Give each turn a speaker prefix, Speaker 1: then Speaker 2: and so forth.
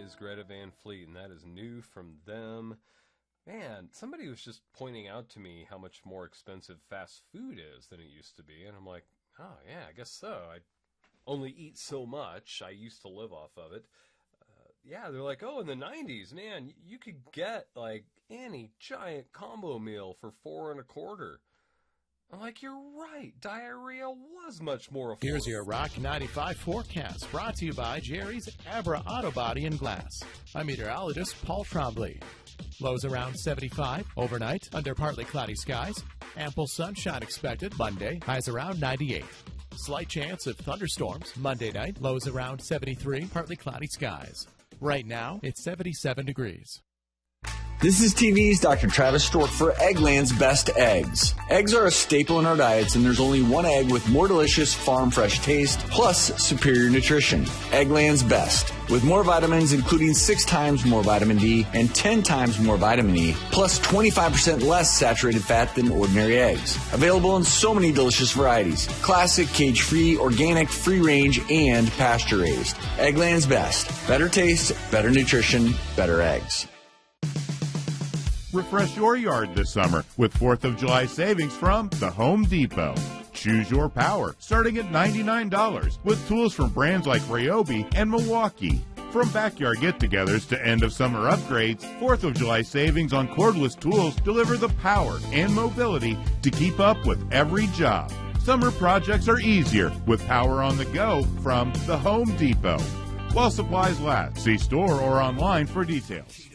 Speaker 1: is Greta Van Fleet, and that is new from them. Man, somebody was just pointing out to me how much more expensive fast food is than it used to be, and I'm like, oh, yeah, I guess so. I only eat so much. I used to live off of it. Yeah, they're like, oh, in the 90s, man, you could get, like, any giant combo meal for $4.25. I'm like, you're right. Diarrhea was much more affordable.
Speaker 2: Here's your Rock 95 forecast, brought to you by Jerry's Abra Auto Body and Glass. I'm meteorologist Paul Trombley. Lows around 75 overnight under partly cloudy skies. Ample sunshine expected Monday. Highs around 98. Slight chance of thunderstorms Monday night. Lows around 73, partly cloudy skies. Right now, it's 77 degrees.
Speaker 3: This is TV's Dr. Travis Stork for Eggland's Best Eggs. Eggs are a staple in our diets, and there's only one egg with more delicious farm fresh taste, plus superior nutrition. Eggland's Best, with more vitamins, including 6 times more vitamin D and 10 times more vitamin E, plus 25% less saturated fat than ordinary eggs. Available in so many delicious varieties: classic, cage-free, organic, free-range, and pasture-raised. Eggland's Best. Better taste, better nutrition, better eggs.
Speaker 4: Refresh your yard this summer with 4th of July savings from the Home Depot. Choose your power, starting at $99, with tools from brands like Ryobi and Milwaukee. From backyard get-togethers to end-of-summer upgrades, 4th of July savings on cordless tools deliver the power and mobility to keep up with every job. Summer projects are easier with power on the go from the Home Depot. While supplies last, see store or online for details.